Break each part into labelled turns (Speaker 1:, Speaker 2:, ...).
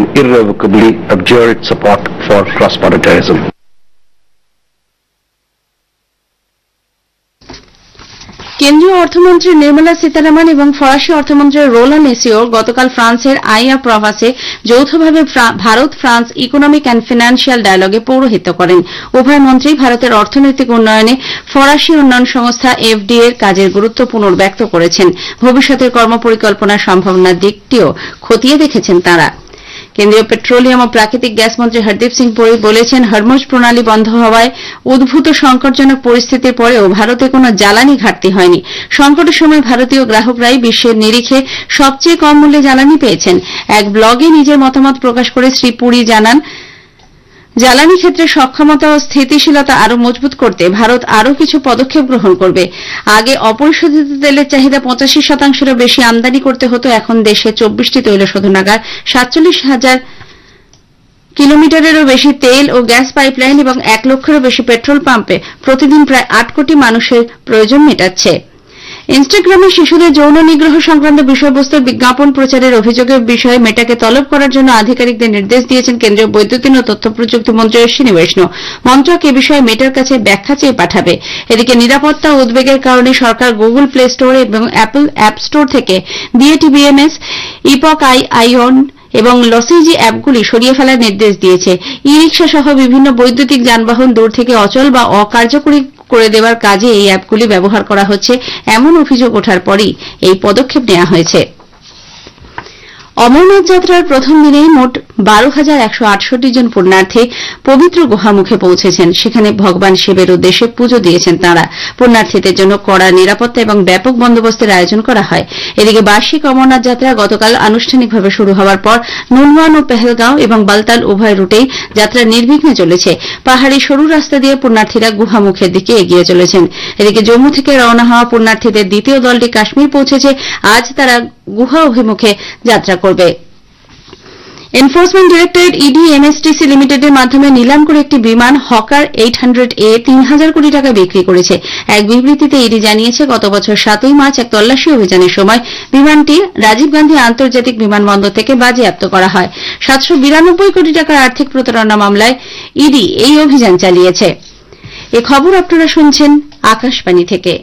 Speaker 1: and irrevocably abjure its support for cross-border terrorism.
Speaker 2: কেন্দ্রীয় অর্থমন্ত্রী নির্মলা সীতারামন এবং ফরাসি অর্থমন্ত্রী রোলান এসিওর গতকাল ফ্রান্সের আইয়া প্রভাসে যৌথভাবে Bharat France economic and financial ডায়ালগে পৌরোহিত্য করেন। উভয় মন্ত্রী ভারতের অর্থনৈতিক উন্নয়নে ফরাসি উন্নয়ন সংস্থা এফডিএ এর কাজের গুরুত্ব পুনর্ব্যক্ত করেছেন। ভবিষ্যতের কর্মপরিকল্পনার সম্ভাবনার দিকটিও খতিয়ে দেখেছেন তাঁরা। কেন্দ্রীয় পেট্রোলিয়াম ও প্রাকৃতিক গ্যাস মন্ত্রী হরদীপ সিং পুরী বলেছেন, হরমুজ প্রণালী বন্ধ হওয়ায় উদ্ভূত সংকটজনক পরিস্থিতির পরেও ভারতে কোনো জ্বালানি ঘাটতি হয়নি। সংকটের সময় ভারতীয় গ্রাহকরাই বিশ্বের নিরিখে সবচেয়ে কম মূল্যে জ্বালানি পেয়েছেন। এক ব্লগে নিজের মতামত প্রকাশ করে শ্রী পুরী জানান, জ্বালানি ক্ষেত্রে সক্ষমতা ও স্থিতিশীলতা আরও মজবুত করতে ভারত আরও কিছু পদক্ষেপ গ্রহণ করবে। আগে অপরিশোধিত তেলের চাহিদা 85%-এরও বেশি আমদানি করতে হতো। এখন দেশে 24টি তৈল শোধনাগার, 47,000 কিলোমিটারেরও বেশি তেল ও গ্যাস পাইপলাইন এবং 1 লক্ষেরও বেশি পেট্রোল পাম্পে প্রতিদিন প্রায় 8 কোটি মানুষের প্রয়োজন মেটাচ্ছে। ইনস্টাগ্রামে শিশুদের যৌন নিগ্রহ সংক্রান্ত বিষয়বস্তুর বিজ্ঞাপন প্রচারের অভিযোগের বিষয়ে মেটাকে তলব করার জন্য আধিকারিকদের নির্দেশ দিয়েছেন কেন্দ্রীয় বৈদ্যুতিন ও তথ্য প্রযুক্তি মন্ত্রী অশ্বিনী বৈষ্ণব। মন্ত্রক এ বিষয়ে মেটার কাছে ব্যাখ্যা চেয়ে পাঠাবে। এদিকে নিরাপত্তা উদ্বেগের কারণে সরকার গুগল প্লে স্টোর এবং অ্যাপল অ্যাপ স্টোর থেকে বিএটিবিএমএস, ইপক আইওন এবং লসিজি অ্যাপগুলি সরিয়ে ফেলার নির্দেশ দিয়েছে। ই রিক্সা সহ বিভিন্ন বৈদ্যুতিক যানবাহন দূর থেকে অচল বা অকার্যকরী করে দেওয়ার কাজে এই অ্যাপগুলি ব্যবহার করা হচ্ছে, এমন অভিযোগ ওঠার পরই এই পদক্ষেপ নেওয়া হয়েছে। অমরনাথ যাত্রার প্রথম দিনেই মোট 12,168 জন পুণ্যার্থী পবিত্র গুহামুখে পৌঁছেছেন। সেখানে ভগবান শিবের উদ্দেশ্যে পুজো দিয়েছেন তাঁরা। পুণ্যার্থীদের জন্য কড়া নিরাপত্তা এবং ব্যাপক বন্দোবস্তের আয়োজন করা হয়। এদিকে বার্ষিক অমরনাথ যাত্রা গতকাল আনুষ্ঠানিকভাবে শুরু হওয়ার পর নুনওয়ান ও পেহেলগাঁও এবং বালতাল উভয় রুটেই যাত্রা নির্বিঘ্নে চলেছে। পাহাড়ি সরু রাস্তা দিয়ে পুণ্যার্থীরা গুহামুখের দিকে এগিয়ে চলেছেন। এদিকে জম্মু থেকে রওনা হওয়া পুণ্যার্থীদের দ্বিতীয় দলটি কাশ্মীর পৌঁছেছে। আজ তারা গুহা অভিমুখে যাত্রা করবে। এনফোর্সমেন্ট ডিরেক্টরেট ইডি এমএসটিসি লিমিটেডের মাধ্যমে নিলাম করে একটি বিমান হকার 800A 3,000 কোটি টাকা বিক্রি করেছে। এক বিবৃতিতে ইডি জানিয়েছে, গত বছর 7ই মার্চ এক তল্লাশি অভিযানের সময় বিমানটি রাজীব গান্ধী আন্তর্জাতিক বিমানবন্দর থেকে বাজেয়াপ্ত করা হয়। 792 কোটি টাকার আর্থিক প্রতারণা মামলায় ইডি এই অভিযান চালিয়েছে। এ খবর আপনারা শুনছেন আকাশবাণী থেকে।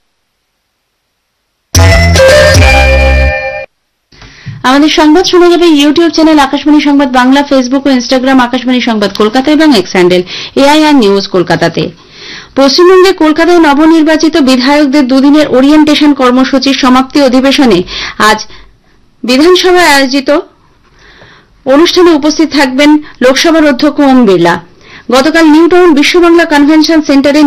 Speaker 2: আমাদের সংবাদ শোনা যাবে ইউটিউব চ্যানেল আকাশবাণী সংবাদ বাংলা, ফেসবুক ও ইনস্টাগ্রাম আকাশবাণী সংবাদ কলকাতা এবং এক্স হ্যান্ডেল এআইআর নিউজ কলকাতাতে। পশ্চিমবঙ্গে কলকাতায় নবনির্বাচিত বিধায়কদের দুদিনের ওরিয়েন্টেশন কর্মসূচির সমাপ্তি অধিবেশনে আজ বিধানসভায় আয়োজিত অনুষ্ঠানে উপস্থিত থাকবেন লোকসভার অধ্যক্ষ ওম বিড়লা। গতকাল নিউটাউন বিশ্ববাংলা কনভেনশন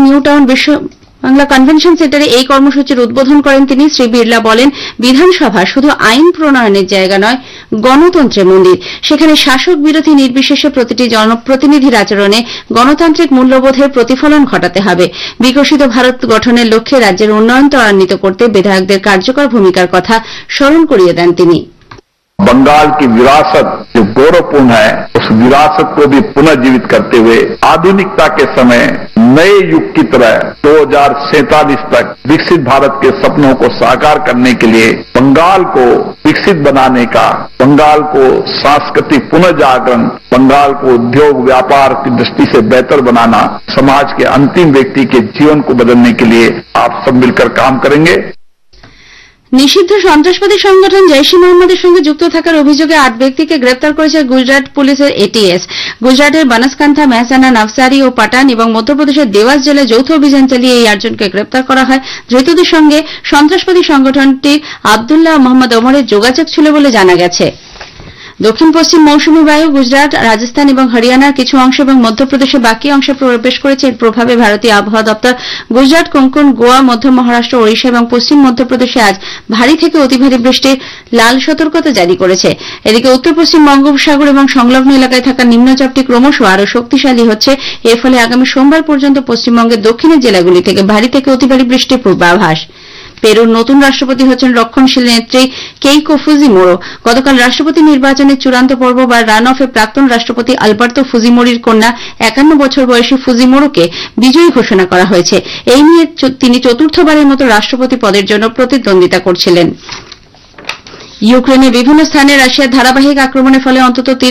Speaker 2: সেন্টারে এই কর্মসূচির উদ্বোধন করেন তিনি। শ্রী বিড়লা বলেন, বিধানসভা শুধু আইন প্রণয়নের জায়গা নয়, গণতন্ত্রের মন্দির। সেখানে শাসক বিরোধী নির্বিশেষে প্রতিটি জনপ্রতিনিধির আচরণে গণতান্ত্রিক মূল্যবোধের প্রতিফলন ঘটাতে হবে। বিকশিত ভারত গঠনের লক্ষ্যে রাজ্যের উন্নয়ন ত্বরান্বিত করতে বিধায়কদের কার্যকর ভূমিকার কথা স্মরণ করিয়ে দেন তিনি।
Speaker 3: बंगाल की विरासत जो गौरवपूर्ण है, उस विरासत को भी पुनर्जीवित करते हुए आधुनिकता के समय नए युग की तरह 2047 तक विकसित भारत के सपनों को साकार करने के लिए बंगाल को विकसित बनाने का, बंगाल को सांस्कृतिक पुनर्जागरण, बंगाल को उद्योग व्यापार की दृष्टि से बेहतर बनाना, समाज के अंतिम व्यक्ति के जीवन को बदलने के लिए आप सब मिलकर काम करेंगे।
Speaker 2: নিষিদ্ধ সন্ত্রাসবাদী সংগঠন জৈশ-ই মোহাম্মদের সঙ্গে যুক্ত থাকার অভিযোগে 8 ব্যক্তিকে গ্রেপ্তার করেছে গুজরাট পুলিশের এটিএস। গুজরাটের বানাসকান্থা, মেহসানা, নভসারি ও পাটান এবং মধ্যপ্রদেশের দেওয়াস জেলায় যৌথ অভিযান চালিয়ে এই 8 জনকে গ্রেপ্তার করা হয়। ধৃতদের সঙ্গে সন্ত্রাসবাদী সংগঠনটির আবদুল্লাহ মোহাম্মদ ওমরের যোগাযোগ ছিল বলে জানা গেছে। দক্ষিণ পশ্চিম মৌসুমী বায়ু গুজরাট, রাজস্থান এবং হরিয়ানার কিছু অংশ এবং মধ্যপ্রদেশের বাকি অংশে প্রবেশ করেছে। এর প্রভাবে ভারতীয় আবহাওয়া দপ্তর গুজরাট, কোঙ্কণ, গোয়া, মধ্য মহারাষ্ট্র, ওড়িশা এবং পশ্চিম মধ্যপ্রদেশে আজ ভারী থেকে অতি ভারী বৃষ্টির লাল সতর্কতা জারি করেছে। এদিকে উত্তর পশ্চিম বঙ্গোপসাগর এবং সংলগ্ন এলাকায় থাকা নিম্নচাপটি ক্রমশ আরও শক্তিশালী হচ্ছে। এর ফলে আগামী সোমবার পর্যন্ত পশ্চিমবঙ্গের দক্ষিণের জেলাগুলি থেকে ভারী থেকে অতি ভারী বৃষ্টির পূর্বাভাস। পেরুর নতুন রাষ্ট্রপতি হচ্ছেন রক্ষণশীল নেত্রী কেইকো ফুজিমোরো। গতকাল রাষ্ট্রপতি নির্বাচনের চূড়ান্ত পর্ব বা রান অফে প্রাক্তন রাষ্ট্রপতি আলবার্তো ফুজিমোরির কন্যা 51 বছর বয়সী ফুজিমোরোকে বিজয়ী ঘোষণা করা হয়েছে। এই নিয়ে তিনি চতুর্থবারের মতো রাষ্ট্রপতি পদের জন্য প্রতিদ্বন্দ্বিতা করছিলেন। ইউক্রেনের বিভিন্ন স্থানে রাশিয়ার ধারাবাহিক আক্রমণের ফলে অন্তত